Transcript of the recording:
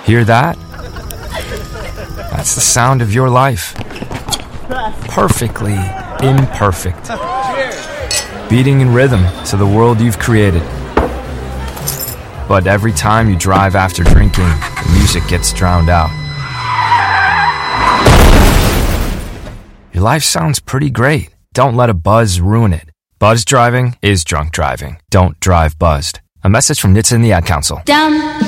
Hear that? That's the sound of your life. Perfectly imperfect. Beating in rhythm to the world you've created. But every time you drive after drinking, the music gets drowned out. Your life sounds pretty great. Don't let a buzz ruin it. Buzz driving is drunk driving. Don't drive buzzed. A message from NHTSA and the Ad Council. Down.